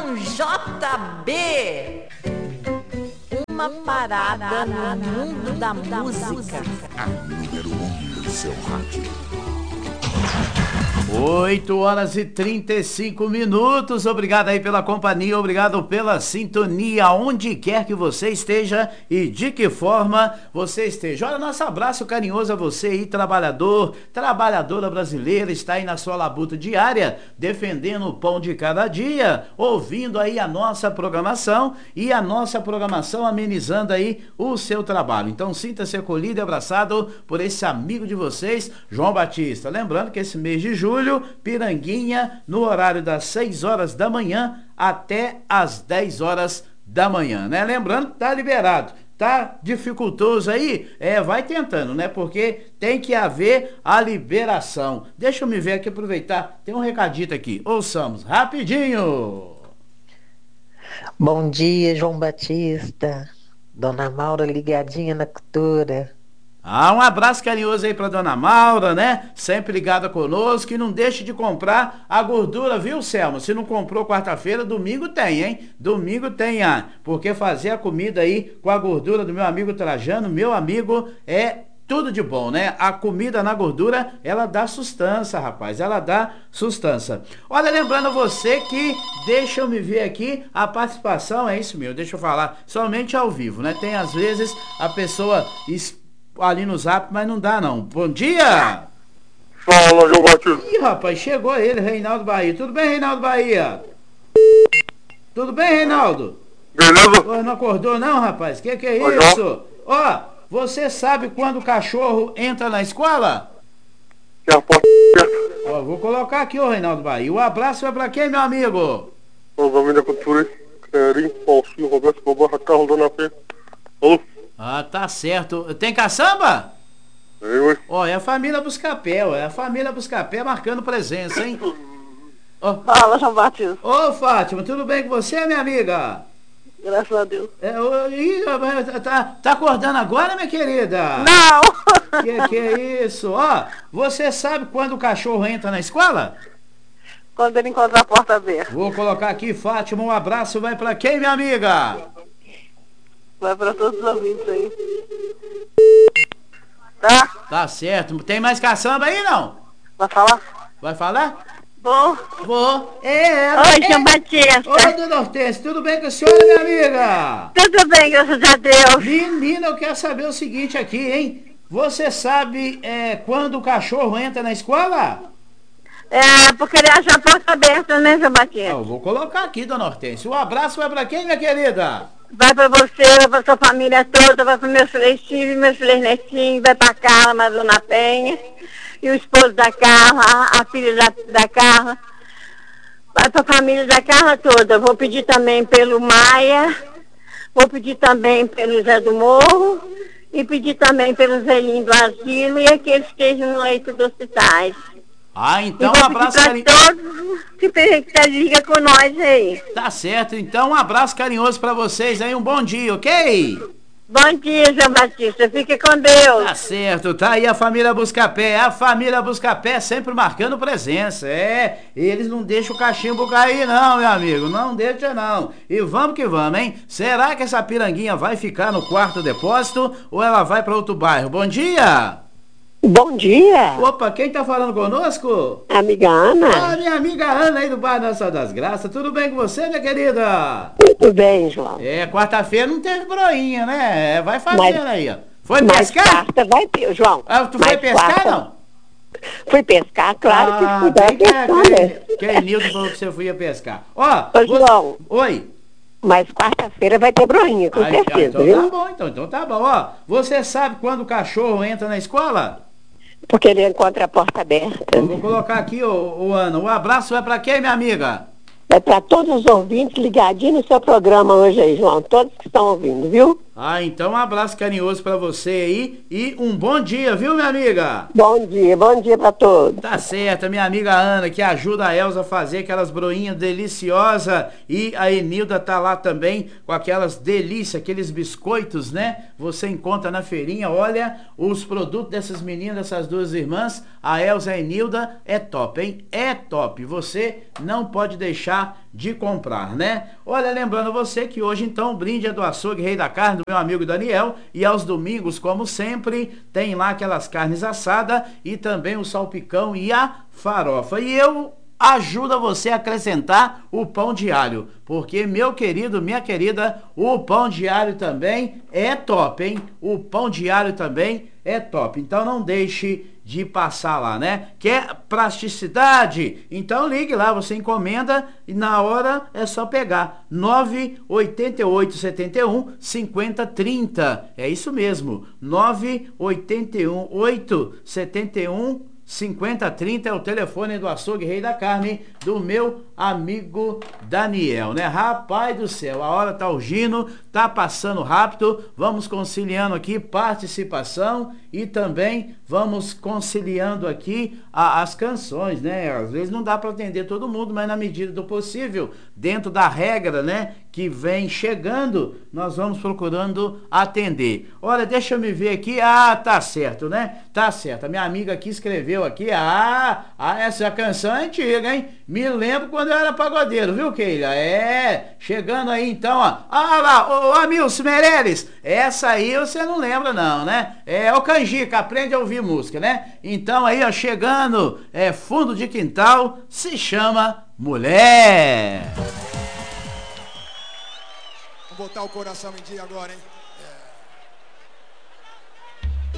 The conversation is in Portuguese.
João JB. Uma parada no mundo da música. A número 1 do seu rádio. 8h35. Obrigado aí pela companhia, obrigado pela sintonia, onde quer que você esteja e de que forma você esteja. Olha, nosso abraço carinhoso a você aí, trabalhador, trabalhadora brasileira, está aí na sua labuta diária, defendendo o pão de cada dia, ouvindo aí a nossa programação e a nossa programação amenizando aí o seu trabalho. Então sinta-se acolhido e abraçado por esse amigo de vocês, João Batista. Lembrando que esse mês de julho, Piranguinha, no horário das 6 horas da manhã até as 10 horas da manhã, né? Lembrando que tá liberado. Tá dificultoso aí? Vai tentando, né? Porque tem que haver a liberação. Deixa eu me ver aqui, aproveitar. Tem um recadito aqui. Ouçamos rapidinho. Bom dia, João Batista. Dona Maura ligadinha na cultura. Um abraço carinhoso aí pra Dona Maura, né? Sempre ligada conosco, e não deixe de comprar a gordura, viu, Selma? Se não comprou quarta-feira, domingo tem, hein? Domingo tem, porque fazer a comida aí com a gordura do meu amigo Trajano, meu amigo, é tudo de bom, né? A comida na gordura, ela dá sustância, rapaz, ela dá sustância. Olha, lembrando você que, deixa eu me ver aqui, a participação, é isso mesmo, deixa eu falar, somente ao vivo, né? Tem às vezes a pessoa ali no Zap, mas não dá não. Bom dia! Fala, João Batista. Ih, rapaz, chegou ele, Reinaldo Bahia. Tudo bem, Reinaldo Bahia? Tudo bem, Reinaldo? Beleza? Pô, não acordou não, rapaz? Que é isso? Ó, você sabe quando o cachorro entra na escola? Que a porta Ó, vou colocar aqui, ô Reinaldo Bahia. O abraço é pra quem, meu amigo? Família da Cultura, Querim, Paulinho, Roberto, Bobarra, Carlos, Dona Fê. Alô? Tá certo. Tem caçamba? Oi. Ó, é a família Buscapé, é a família Buscapé marcando presença, hein? Fala, João Batista. Ô, Fátima, tudo bem com você, minha amiga? Graças a Deus. Tá acordando agora, minha querida? Não! Que é isso? Ó, você sabe quando o cachorro entra na escola? Quando ele encontrar a porta aberta. Vou colocar aqui, Fátima, um abraço vai pra quem, minha amiga? Vai pra todos os ouvintes aí. Tá? Tá certo. Tem mais caçamba aí, não? Vai falar? Vai falar? Vou. Oi, João Batista. Oi, dona Hortência, tudo bem com a senhora, minha amiga? Tudo bem, graças a Deus. Menina, eu quero saber o seguinte aqui, hein? Você sabe quando o cachorro entra na escola? Porque ele acha a porta aberta, né, João Batista? Eu vou colocar aqui, dona Hortência. Um abraço vai pra quem, minha querida? Vai pra você, vai pra sua família toda, vai pros meus 3 filhos, meus 3 netinhos, vai pra Carla, Madonna Penha, e o esposo da Carla, a filha da Carla. Vai pra família da Carla toda. Vou pedir também pelo Maia, vou pedir também pelo Zé do Morro, e pedir também pelos velhinhos do asilo e aqueles que estejam no leito dos hospitais. Então um abraço carinhoso. Todos que liga com nós aí. Tá certo, então um abraço carinhoso pra vocês aí, um bom dia, ok? Bom dia, João Batista, fique com Deus. Tá certo, tá aí a família Buscapé sempre marcando presença, eles não deixam o cachimbo cair não, meu amigo, não deixa não. E vamos que vamos, hein? Será que essa piranguinha vai ficar no quarto depósito ou ela vai pra outro bairro? Bom dia! Bom dia. Opa, quem tá falando conosco? Amiga Ana. Minha amiga Ana aí do bairro Nossa das Graças. Tudo bem com você, minha querida? Tudo bem, João. Quarta-feira não teve broinha, né? Vai fazendo aí, ó. Foi mas pescar? Quarta vai ter, João. Tu foi pescar, quarta... não? Fui pescar, claro que fui. Que a Nildo falou que você ia pescar. Ó, João. Oi. Mas quarta-feira vai ter broinha, com certeza, então viu? tá bom, então tá bom. Ó, você sabe quando o cachorro entra na escola? Porque ele encontra a porta aberta. Eu vou colocar aqui, ô Ana. Um abraço vai pra quem, minha amiga? É para todos os ouvintes ligadinhos no seu programa hoje aí, João. Todos que estão ouvindo, viu? Então um abraço carinhoso pra você aí e um bom dia, viu, minha amiga? Bom dia pra todos. Tá certo, minha amiga Ana, que ajuda a Elza a fazer aquelas broinhas deliciosas, e a Enilda tá lá também com aquelas delícias, aqueles biscoitos, né? Você encontra na feirinha, olha, os produtos dessas meninas, dessas duas irmãs, a Elza e a Enilda, é top, hein? É top, você não pode deixar de comprar, né? Olha, lembrando você que hoje então o brinde é do Açougue Rei da Carne, do meu amigo Daniel, e aos domingos, como sempre, tem lá aquelas carnes assadas e também o salpicão e a farofa. E eu ajuda você a acrescentar o pão de alho, porque, meu querido, minha querida, o pão de alho também é top, hein? O pão de alho também é top, então não deixe de passar lá, né? Quer praticidade? Então ligue lá, você encomenda e na hora é só pegar 98871 5030, é isso mesmo, 98871 5030 é o telefone do Açougue Rei da Carne, do meu amigo Daniel, né? Rapaz do céu, a hora tá urgindo, tá passando rápido, vamos conciliando aqui participação e também vamos conciliando aqui as canções, né? Às vezes não dá para atender todo mundo, mas na medida do possível, dentro da regra, né, que vem chegando, nós vamos procurando atender. Olha, deixa eu me ver aqui. Tá certo, né? Tá certo. A minha amiga aqui escreveu aqui. Essa canção é antiga, hein? Me lembro quando eu era pagodeiro, viu, Keila? Chegando aí então, ó. Lá, ô Amilson Meirelles, essa aí você não lembra não, né? É o Canjica, aprende a ouvir música, né? Então aí, ó, chegando, fundo de quintal, se chama Mulher. Vamos botar o coração em dia agora, hein?